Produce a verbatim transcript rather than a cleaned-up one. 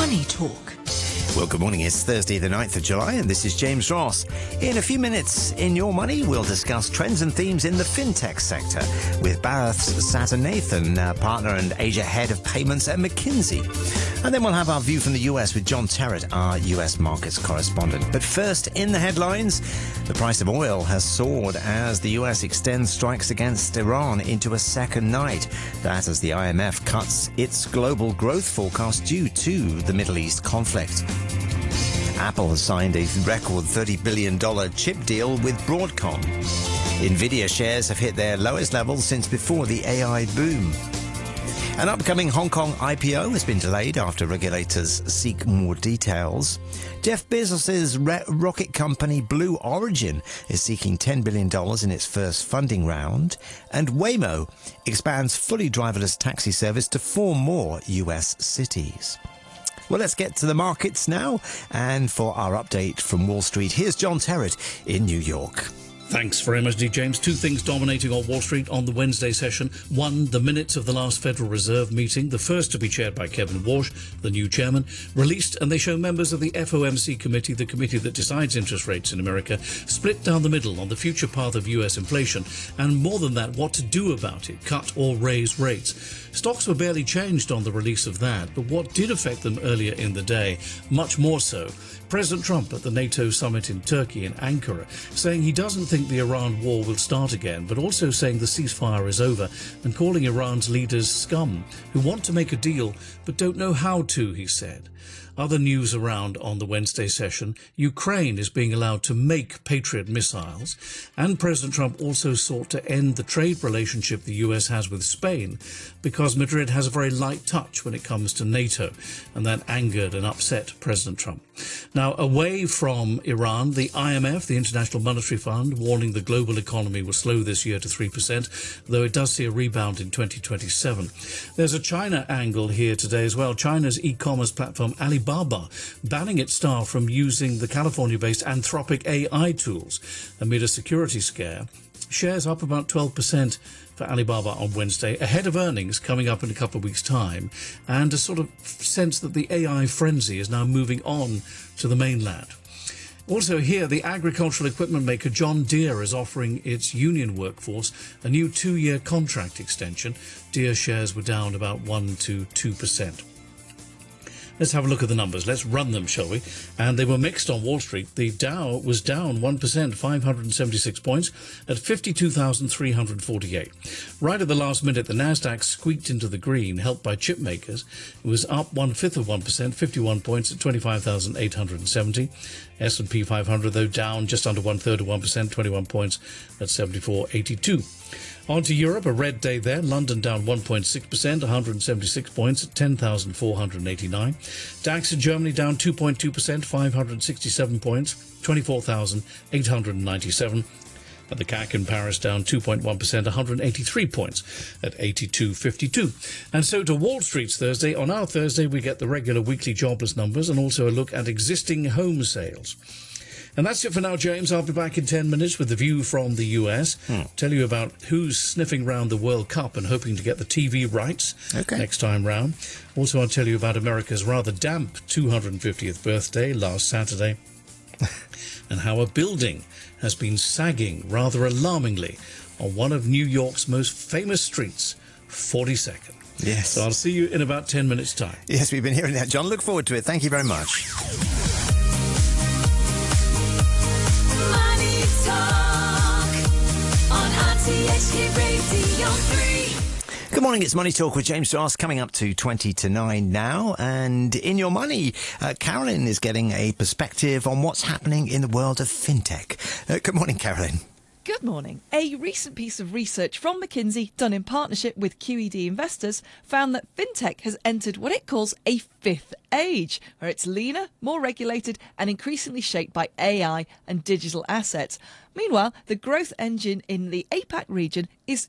Money Talk. Well, good morning. It's Thursday, the ninth of July, and this is James Ross. In a few minutes, in Your Money, we'll discuss trends and themes in the fintech sector with Bharath Satanathan, uh, partner and Asia head of payments at McKinsey. And then we'll have our view from the U S with John Terrett, our U S markets correspondent. But first, in the headlines, the price of oil has soared as the U S extends strikes against Iran into a second night. That as the I M F cuts its global growth forecast due to the Middle East conflict. Apple has signed a record thirty billion dollars chip deal with Broadcom. Nvidia shares have hit their lowest levels since before the A I boom. An upcoming Hong Kong I P O has been delayed after regulators seek more details. Jeff Bezos's re- rocket company Blue Origin is seeking ten billion dollars in its first funding round. And Waymo expands fully driverless taxi service to four more U S cities. Well, let's get to the markets now. And for our update from Wall Street, here's John Terrett in New York. Thanks very much, D. James. Two things dominating on Wall Street on the Wednesday session. One, the minutes of the last Federal Reserve meeting, the first to be chaired by Kevin Warsh, the new chairman, released, and they show members of the F O M C committee, the committee that decides interest rates in America, split down the middle on the future path of U S inflation, and more than that, what to do about it, cut or raise rates. Stocks were barely changed on the release of that, but what did affect them earlier in the day, much more so, President Trump at the NATO summit in Turkey in Ankara, saying he doesn't think the Iran war will start again, but also saying the ceasefire is over and calling Iran's leaders scum, who want to make a deal but don't know how to, he said. Other news around on the Wednesday session, Ukraine is being allowed to make Patriot missiles, and President Trump also sought to end the trade relationship the U S has with Spain because Madrid has a very light touch when it comes to NATO, and that angered and upset President Trump. Now, away from Iran, the I M F, the International Monetary Fund, warning the global economy will slow this year to three percent, though it does see a rebound in twenty twenty-seven. There's a China angle here today as well. China's e-commerce platform Alibaba banning its staff from using the California-based Anthropic A I tools amid a security scare. Shares up about twelve percent for Alibaba on Wednesday, ahead of earnings coming up in a couple of weeks' time, and a sort of sense that the A I frenzy is now moving on to the mainland. Also here, the agricultural equipment maker John Deere is offering its union workforce a new two-year contract extension. Deere shares were down about one to two percent. Let's have a look at the numbers. Let's run them, shall we? And they were mixed on Wall Street. The Dow was down one percent, five hundred seventy-six points at fifty-two thousand three hundred forty-eight. Right at the last minute, the Nasdaq squeaked into the green, helped by chip makers. It was up one-fifth of one percent, fifty-one points at twenty-five thousand eight hundred seventy. S and P five hundred, though, down just under one-third of one percent, twenty-one points at seventy-four eighty-two. On to Europe, a red day there. London down one point six percent, one hundred seventy-six points at ten thousand four hundred eighty-nine. DAX in Germany down two point two percent, five hundred sixty-seven points, twenty-four thousand eight hundred ninety-seven. And the C A C in Paris down two point one percent, one hundred eighty-three points at eighty-two fifty-two. And so to Wall Street's Thursday. On our Thursday, we get the regular weekly jobless numbers and also a look at existing home sales. And that's it for now, James. I'll be back in ten minutes with the view from the U S. Hmm. Tell you about who's sniffing round the World Cup and hoping to get the T V rights okay. next time round. Also, I'll tell you about America's rather damp two hundred fiftieth birthday last Saturday and how a building has been sagging rather alarmingly on one of New York's most famous streets, forty-second. Yes. So I'll see you in about ten minutes' time. Yes, we've been hearing that, John. Look forward to it. Thank you very much. Good morning, it's Money Talk with James Ross, coming up to twenty to nine now. And in Your Money, uh, Carolyn is getting a perspective on what's happening in the world of fintech. Uh, good morning, Carolyn. Good morning. A recent piece of research from McKinsey, done in partnership with Q E D Investors, found that fintech has entered what it calls a fifth age, where it's leaner, more regulated, and increasingly shaped by A I and digital assets. Meanwhile, the growth engine in the A PAC region is